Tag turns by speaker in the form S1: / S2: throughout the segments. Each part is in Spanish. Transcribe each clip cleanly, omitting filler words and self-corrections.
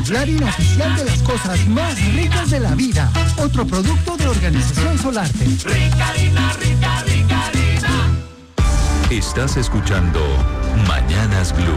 S1: la harina oficial de las cosas más ricas de la vida. Otro producto de Organización Solarte.
S2: Rica harina, rica, rica harina.
S3: Estás escuchando Mañanas Blue.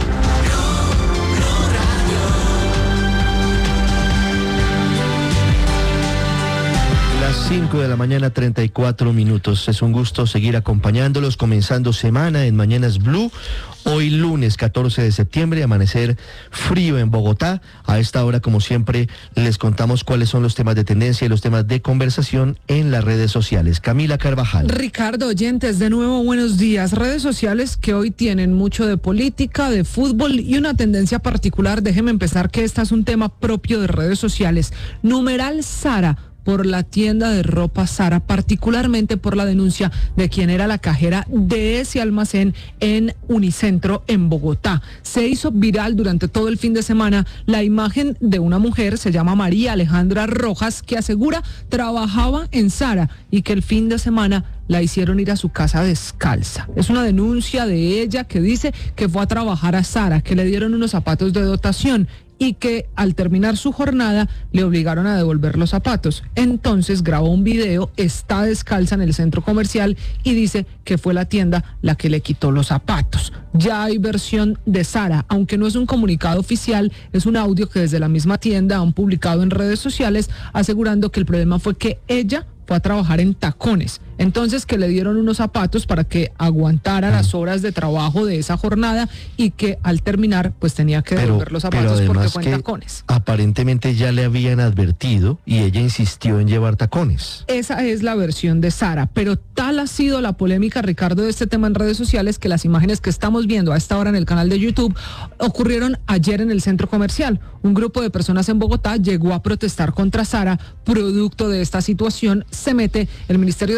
S4: Las 5 de la mañana, 34 minutos. Es un gusto seguir acompañándolos, comenzando semana en Mañanas Blue. Hoy lunes 14 de septiembre, amanecer frío en Bogotá. A esta hora, como siempre, les contamos cuáles son los temas de tendencia y los temas de conversación en las redes sociales. Camila Carvajal.
S5: Ricardo, oyentes, de nuevo buenos días. Redes sociales que hoy tienen mucho de política, de fútbol y una tendencia particular. Déjeme empezar que este es un tema propio de redes sociales. Numeral Sara por la tienda de ropa Sara, particularmente por la denuncia de quien era la cajera de ese almacén en Unicentro en Bogotá. Se hizo viral durante todo el fin de semana la imagen de una mujer, se llama María Alejandra Rojas, que asegura trabajaba en Sara y que el fin de semana la hicieron ir a su casa descalza. Es una denuncia de ella que dice que fue a trabajar a Sara, que le dieron unos zapatos de dotación y que al terminar su jornada le obligaron a devolver los zapatos. Entonces grabó un video, está descalza en el centro comercial y dice que fue la tienda la que le quitó los zapatos. Ya hay versión de Sara, aunque no es un comunicado oficial, es un audio que desde la misma tienda han publicado en redes sociales asegurando que el problema fue que ella fue a trabajar en tacones. Entonces que le dieron unos zapatos para que aguantara las horas de trabajo de esa jornada y que al terminar pues tenía que devolver los zapatos porque fue en tacones.
S4: Aparentemente ya le habían advertido y ella insistió en llevar tacones.
S5: Esa es la versión de Sara, pero tal ha sido la polémica, Ricardo, de este tema en redes sociales que las imágenes que estamos viendo a esta hora en el canal de YouTube ocurrieron ayer en el centro comercial. Un grupo de personas en Bogotá llegó a protestar contra Sara. Producto de esta situación se mete el Ministerio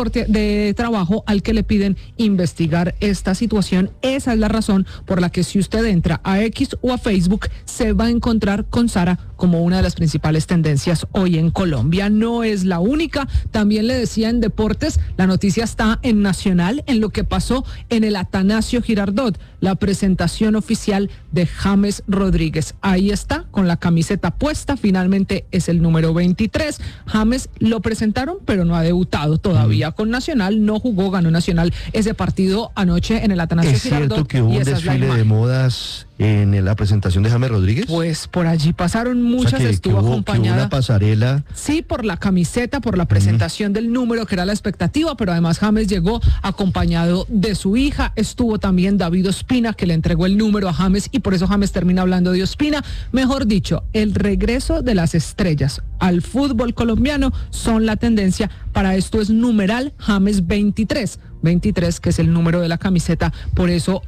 S5: de Trabajo al que le piden investigar esta situación. Esa es la razón por la que si usted entra a X o a Facebook se va a encontrar con Sara como una de las principales tendencias hoy en Colombia. No es la única, también le decía en deportes, la noticia está en Nacional, en lo que pasó en el Atanasio Girardot, la presentación oficial de James Rodríguez. Ahí está, con la camiseta puesta, finalmente es el número 23. James lo presentaron, pero no ha debutado todavía con Nacional, no jugó, ganó Nacional ese partido anoche en el Atanasio Girardot.
S4: ¿Es cierto que hubo un desfile de modas en la presentación de James Rodríguez?
S5: Pues por allí pasaron muchas, estuvo acompañada.
S4: Que hubo una pasarela.
S5: Sí, por la camiseta, por la presentación del número que era la expectativa, pero además James llegó acompañado de su hija. Estuvo también David Ospina, que le entregó el número a James y por eso James termina hablando de Ospina. Mejor dicho, el regreso de las estrellas al fútbol colombiano son la tendencia. Para esto es numeral James 23, que es el número de la camiseta, por eso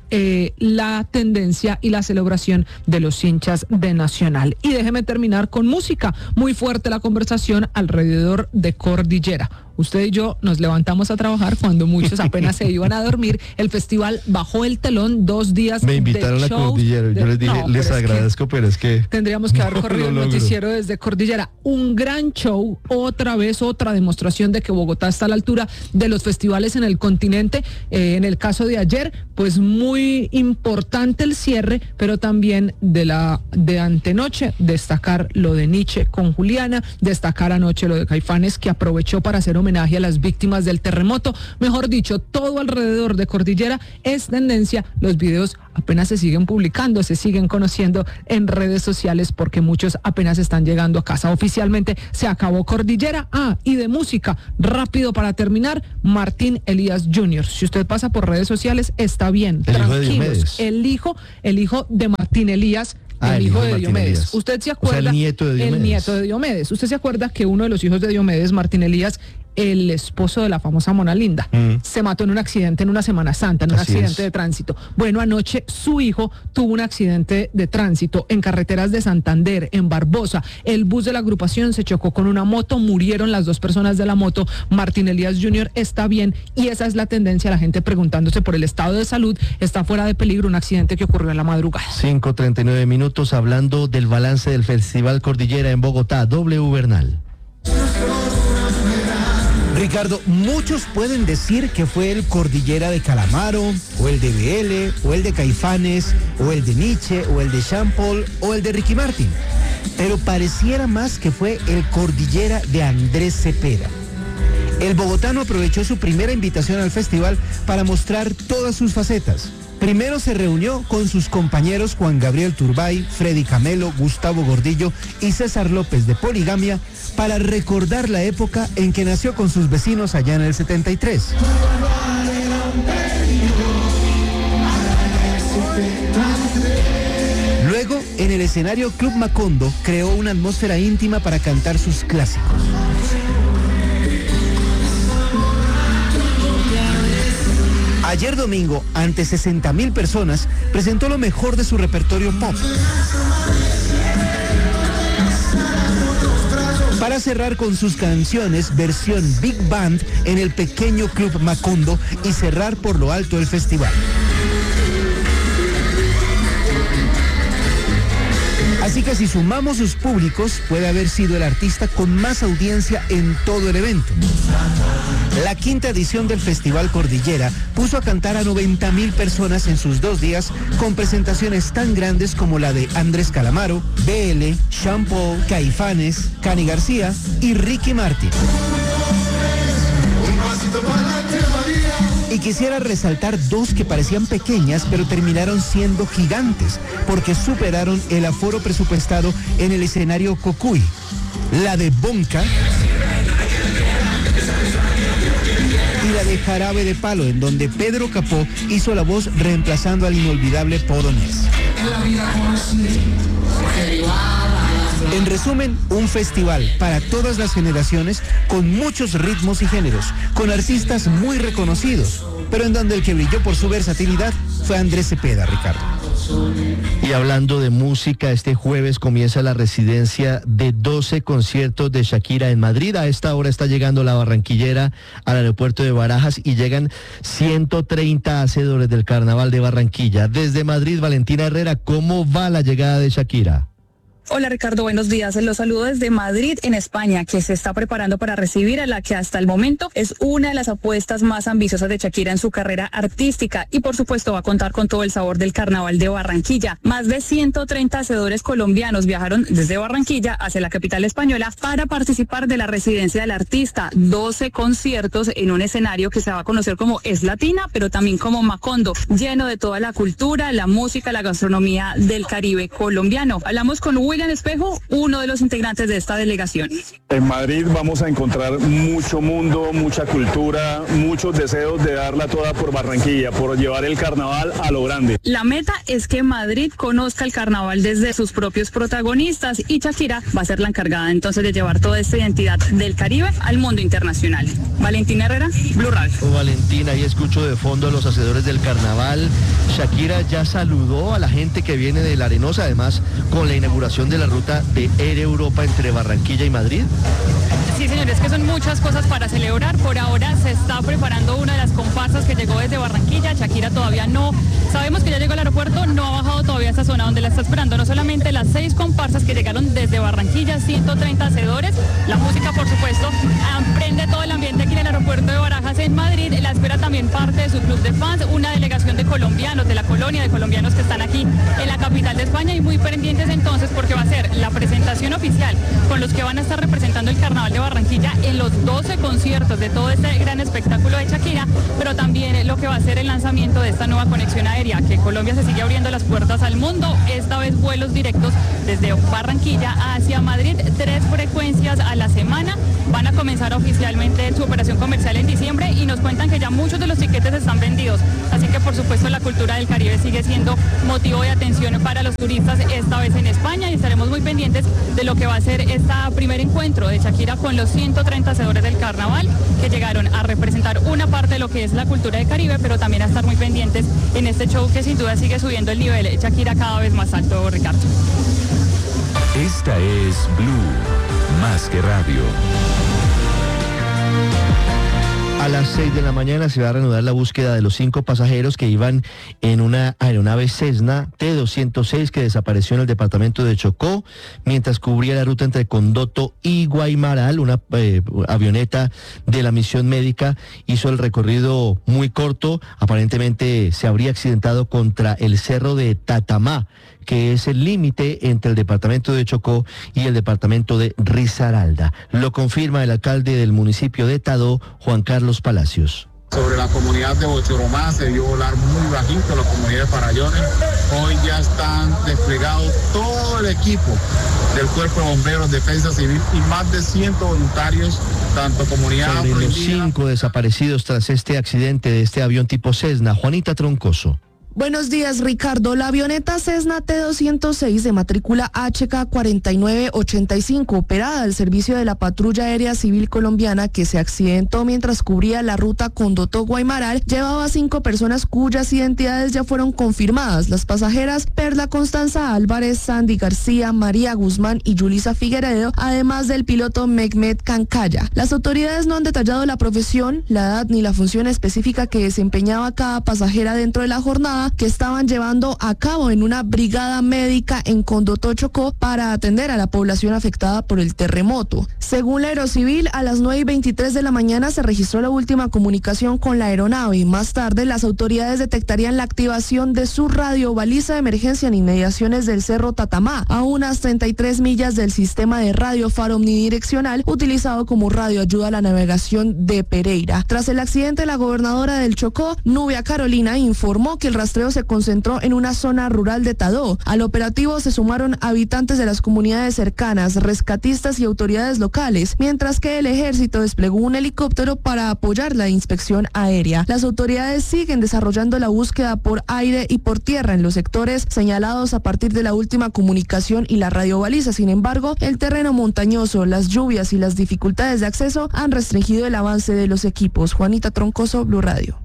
S5: la tendencia y la celebración de los hinchas de Nacional. Y déjeme terminar con música, muy fuerte la conversación alrededor de Cordillera. Usted y yo nos levantamos a trabajar cuando muchos apenas se iban a dormir. El festival bajó el telón, 2 días.
S4: Me invitaron a Cordillera. Yo les dije, les agradezco, pero es que
S5: tendríamos que haber corrido el noticiero desde Cordillera. Un gran show, otra vez, otra demostración de que Bogotá está a la altura de los festivales en el continente. En el caso de ayer, pues muy importante el cierre, pero también de antenoche, destacar lo de Nietzsche con Juliana, destacar anoche lo de Caifanes, que aprovechó para hacer homenaje a las víctimas del terremoto. Mejor dicho, todo alrededor de Cordillera es tendencia. Los videos apenas se siguen publicando, se siguen conociendo en redes sociales porque muchos apenas están llegando a casa. Oficialmente se acabó Cordillera. Y de música, rápido para terminar, Martín Elías Jr. Si usted pasa por redes sociales, está bien, tranquilos. El hijo de Martín Elías. El hijo de Diomedes. ¿Usted se acuerda?
S4: O sea, el nieto de Diomedes.
S5: El nieto de Diomedes. ¿Usted se acuerda que uno de los hijos de Diomedes, Martín Elías, el esposo de la famosa Mona Linda, se mató en un accidente en una Semana Santa, en un accidente de tránsito? Bueno, anoche su hijo tuvo un accidente de tránsito en carreteras de Santander, en Barbosa. El bus de la agrupación se chocó con una moto, murieron las 2 personas de la moto. Martín Elías Jr. está bien y esa es la tendencia, la gente preguntándose por el estado de salud. Está fuera de peligro, un accidente que ocurrió en la madrugada.
S4: 5:39 minutos, hablando del balance del Festival Cordillera en Bogotá. W Bernal.
S6: Ricardo, muchos pueden decir que fue el Cordillera de Calamaro, o el de BL, o el de Caifanes, o el de Nietzsche, o el de Jean Paul, o el de Ricky Martin. pero pareciera más que fue el Cordillera de Andrés Cepeda. El bogotano aprovechó su primera invitación al festival para mostrar todas sus facetas. Primero se reunió con sus compañeros Juan Gabriel Turbay, Freddy Camelo, Gustavo Gordillo y César López de Poligamia para recordar la época en que nació con sus vecinos allá en el 73. Luego, en el escenario Club Macondo, creó una atmósfera íntima para cantar sus clásicos. Ayer domingo, ante 60.000 personas, presentó lo mejor de su repertorio pop. Para cerrar con sus canciones, versión Big Band en el pequeño Club Macondo y cerrar por lo alto el festival. Así que si sumamos sus públicos, puede haber sido el artista con más audiencia en todo el evento. La quinta edición del Festival Cordillera puso a cantar a 90.000 personas en sus 2 días con presentaciones tan grandes como la de Andrés Calamaro, BL, Sean Paul, Caifanes, Cani García y Ricky Martin. Y quisiera resaltar 2 que parecían pequeñas, pero terminaron siendo gigantes, porque superaron el aforo presupuestado en el escenario Cocuy. La de Bonca y la de Jarabe de Palo, en donde Pedro Capó hizo la voz reemplazando al inolvidable Podonés. En resumen, un festival para todas las generaciones, con muchos ritmos y géneros, con artistas muy reconocidos, pero en donde el que brilló por su versatilidad fue Andrés Cepeda, Ricardo.
S4: Y hablando de música, este jueves comienza la residencia de 12 conciertos de Shakira en Madrid. A esta hora está llegando la barranquillera al aeropuerto de Barajas y llegan 130 hacedores del Carnaval de Barranquilla. Desde Madrid, Valentina Herrera, ¿cómo va la llegada de Shakira?
S7: Hola Ricardo, buenos días. Los saludo desde Madrid, en España, que se está preparando para recibir a la que hasta el momento es una de las apuestas más ambiciosas de Shakira en su carrera artística y por supuesto va a contar con todo el sabor del Carnaval de Barranquilla. Más de 130 hacedores colombianos viajaron desde Barranquilla hacia la capital española para participar de la residencia del artista. 12 conciertos en un escenario que se va a conocer como Es Latina, pero también como Macondo, lleno de toda la cultura, la música, la gastronomía del Caribe colombiano. Hablamos con William Espejo, uno de los integrantes de esta delegación.
S8: En Madrid vamos a encontrar mucho mundo, mucha cultura, muchos deseos de darla toda por Barranquilla, por llevar el carnaval a lo grande.
S7: La meta es que Madrid conozca el carnaval desde sus propios protagonistas y Shakira va a ser la encargada entonces de llevar toda esta identidad del Caribe al mundo internacional. Valentina Herrera, Blue Radio.
S4: Valentina, ahí escucho de fondo a los hacedores del carnaval. Shakira ya saludó a la gente que viene de La Arenosa, además con la inauguración de la ruta de Air Europa entre Barranquilla y Madrid.
S7: Sí, señores, que son muchas cosas para celebrar. Por ahora se está preparando una de las comparsas que llegó desde Barranquilla. Shakira todavía no, sabemos que ya llegó al aeropuerto, no ha bajado todavía a esta zona donde la está esperando. No solamente las 6 comparsas que llegaron desde Barranquilla, 130 hacedores. La música, por supuesto, prende todo el ambiente aquí en el aeropuerto de Barajas en Madrid. La espera también parte de su club de fans, una delegación de colombianos, de la colonia de colombianos que están aquí en la capital de España y muy pendientes entonces porque va a ser la presentación oficial con los que van a estar representando el Carnaval de Barranquilla en los 12 conciertos de todo este gran espectáculo de Shakira, pero también lo que va a ser el lanzamiento de esta nueva conexión aérea, que Colombia se sigue abriendo las puertas al mundo, esta vez vuelos directos desde Barranquilla hacia Madrid, 3 frecuencias a la semana, van a comenzar oficialmente su operación comercial en diciembre y nos cuentan que ya muchos de los tiquetes están vendidos, así que por supuesto la cultura del Caribe sigue siendo motivo de atención para los turistas, esta vez en España, y estaremos muy pendientes de lo que va a ser este primer encuentro de Shakira con los 130 hacedores del carnaval que llegaron a representar una parte de lo que es la cultura del Caribe, pero también a estar muy pendientes en este show que sin duda sigue subiendo el nivel Shakira cada vez más alto, Ricardo.
S3: Esta es Blue, más que radio.
S4: A las 6 de la mañana se va a reanudar la búsqueda de los 5 pasajeros que iban en una aeronave Cessna T-206 que desapareció en el departamento de Chocó mientras cubría la ruta entre Condoto y Guaymaral. Una avioneta de la misión médica hizo el recorrido muy corto, aparentemente se habría accidentado contra el cerro de Tatamá, que es el límite entre el departamento de Chocó y el departamento de Risaralda. Lo confirma el alcalde del municipio de Tadó, Juan Carlos Palacios.
S9: Sobre la comunidad de Bochoromá se vio volar muy bajito, la comunidad de Farallones. Hoy ya están desplegados todo el equipo del Cuerpo de Bomberos, Defensa Civil y más de 100 voluntarios, tanto comunidad...
S4: Sobre los 5 desaparecidos tras este accidente de este avión tipo Cessna, Juanita Troncoso.
S10: Buenos días, Ricardo. La avioneta Cessna T-206 de matrícula HK4985, operada al servicio de la Patrulla Aérea Civil Colombiana, que se accidentó mientras cubría la ruta Condotó-Guaymaral, llevaba 5 personas cuyas identidades ya fueron confirmadas. Las pasajeras Perla Constanza Álvarez, Sandy García, María Guzmán y Yulisa Figueredo, además del piloto Mehmet Cancaya. Las autoridades no han detallado la profesión, la edad ni la función específica que desempeñaba cada pasajera dentro de la jornada que estaban llevando a cabo en una brigada médica en Condotó, Chocó, para atender a la población afectada por el terremoto. Según la Aerocivil, a las 9:23 de la mañana se registró la última comunicación con la aeronave. Más tarde, las autoridades detectarían la activación de su radiobaliza de emergencia en inmediaciones del Cerro Tatamá, a unas 33 millas del sistema de radio faro omnidireccional utilizado como radioayuda a la navegación de Pereira. Tras el accidente, la gobernadora del Chocó, Nubia Carolina, informó que el rastreo se concentró en una zona rural de Tadó. Al operativo se sumaron habitantes de las comunidades cercanas, rescatistas y autoridades locales, mientras que el ejército desplegó un helicóptero para apoyar la inspección aérea. Las autoridades siguen desarrollando la búsqueda por aire y por tierra en los sectores señalados a partir de la última comunicación y la radiobaliza. Sin embargo, el terreno montañoso, las lluvias y las dificultades de acceso han restringido el avance de los equipos. Juanita Troncoso, Blue Radio.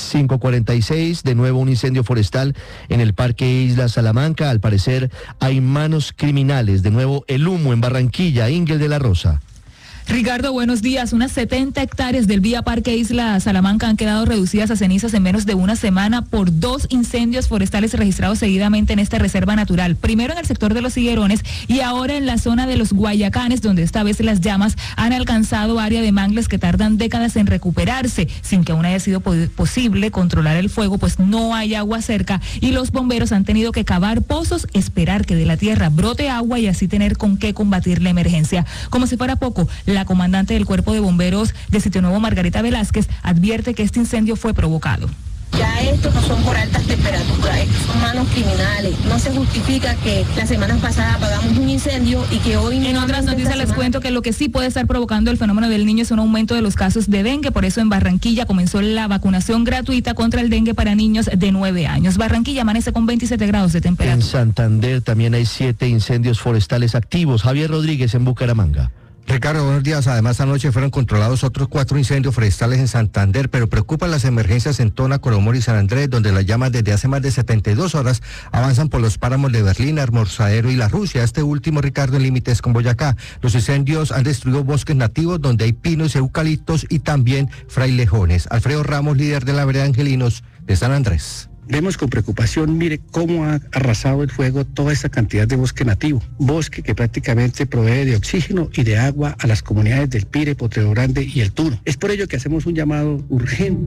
S4: 5:46, de nuevo un incendio forestal en el Parque Isla Salamanca. Al parecer hay manos criminales. De nuevo el humo en Barranquilla. Ingel de la Rosa.
S11: Ricardo, buenos días. Unas 70 hectáreas del Vía Parque Isla Salamanca han quedado reducidas a cenizas en menos de una semana por 2 incendios forestales registrados seguidamente en esta reserva natural. Primero en el sector de los Higuerones y ahora en la zona de los Guayacanes, donde esta vez las llamas han alcanzado área de mangles que tardan décadas en recuperarse, sin que aún haya sido posible controlar el fuego, pues no hay agua cerca y los bomberos han tenido que cavar pozos, esperar que de la tierra brote agua y así tener con qué combatir la emergencia. Como si fuera poco, la comandante del Cuerpo de Bomberos de Sitio Nuevo, Margarita Velázquez, advierte que este incendio fue provocado.
S12: Ya estos no son por altas temperaturas, estos son manos criminales. No se justifica que la semana pasada apagamos un incendio y que hoy...
S11: En otras noticias les cuento que lo que sí puede estar provocando el fenómeno del niño es un aumento de los casos de dengue. Por eso en Barranquilla comenzó la vacunación gratuita contra el dengue para niños de 9 años. Barranquilla amanece con 27 grados de temperatura.
S4: En Santander también hay 7 incendios forestales activos. Javier Rodríguez en Bucaramanga.
S13: Ricardo, buenos días. Además, anoche fueron controlados otros 4 incendios forestales en Santander, pero preocupan las emergencias en Tona, Coromor y San Andrés, donde las llamas desde hace más de 72 horas avanzan por los páramos de Berlín, Almorzadero y La Rusia. Este último, Ricardo, en límites con Boyacá. Los incendios han destruido bosques nativos donde hay pinos y eucaliptos y también frailejones. Alfredo Ramos, líder de la vereda Angelinos de San Andrés.
S14: Vemos con preocupación, mire cómo ha arrasado el fuego toda esta cantidad de bosque nativo, bosque que prácticamente provee de oxígeno y de agua a las comunidades del Pire, Potrero Grande y el Tuno. Es por ello que hacemos un llamado urgente.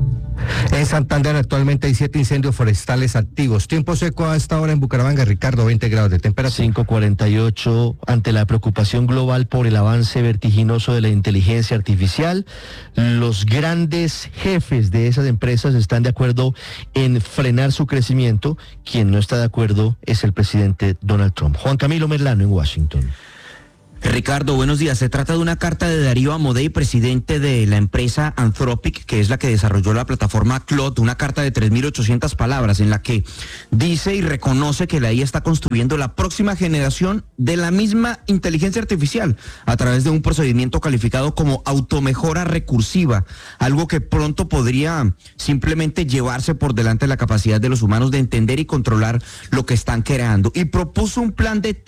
S13: En Santander actualmente hay 7 incendios forestales activos. Tiempo seco a esta hora en Bucaramanga, Ricardo, 20 grados de temperatura.
S4: 5:48, ante la preocupación global por el avance vertiginoso de la inteligencia artificial, los grandes jefes de esas empresas están de acuerdo en frenar su crecimiento. Quien no está de acuerdo es el presidente Donald Trump. Juan Camilo Merlano en Washington.
S15: Ricardo, buenos días. Se trata de una carta de Darío Amodei, presidente de la empresa Anthropic, que es la que desarrolló la plataforma Claude, una carta de 3.800 palabras en la que dice y reconoce que la IA está construyendo la próxima generación de la misma inteligencia artificial a través de un procedimiento calificado como automejora recursiva, algo que pronto podría simplemente llevarse por delante de la capacidad de los humanos de entender y controlar lo que están creando. Y propuso un plan de